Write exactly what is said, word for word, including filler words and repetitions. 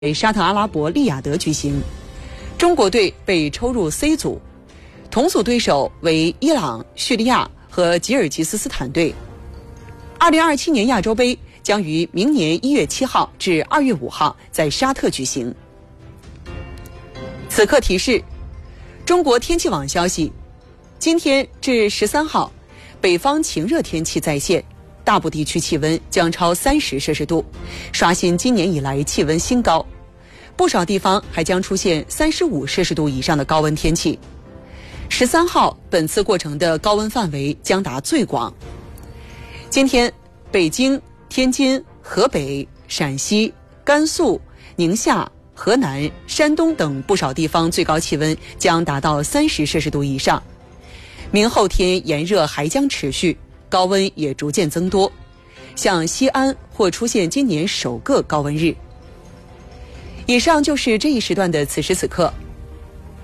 沙特阿拉伯利雅得举行，中国队被抽入 C 组，同组对手为伊朗、叙利亚和吉尔吉斯斯坦队。二零二七年亚洲杯将于明年一月七号至二月五号在沙特举行。此刻提示：中国天气网消息，今天至十三号，北方晴热天气再现，大部地区气温将超三十摄氏度，刷新今年以来气温新高。不少地方还将出现三十五摄氏度以上的高温天气。十三号，本次过程的高温范围将达最广。今天，北京、天津、河北、陕西、甘肃、宁夏、河南、山东等不少地方最高气温将达到三十摄氏度以上。明后天炎热还将持续，高温也逐渐增多，像西安或出现今年首个高温日。以上就是这一时段的此时此刻，